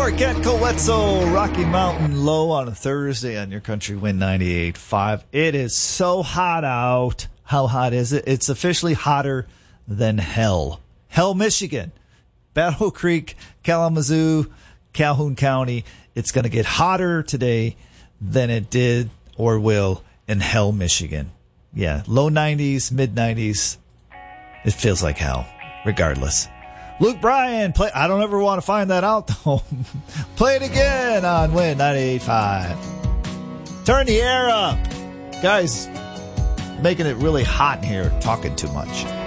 Kent Coletso, Rocky Mountain Low on a Thursday on your country wind 98.5. It is so hot out. How hot is it? It's officially hotter than hell. Hell, Michigan. Battle Creek, Kalamazoo, Calhoun County. It's going to get hotter today than it did or will in Hell, Michigan. Yeah, low 90s, mid 90s. It feels like hell, regardless. Luke Bryan, play. I don't ever want to find that out, though. Play it again on Win 98.5. Turn the air up. Guys, making it really hot in here, talking too much.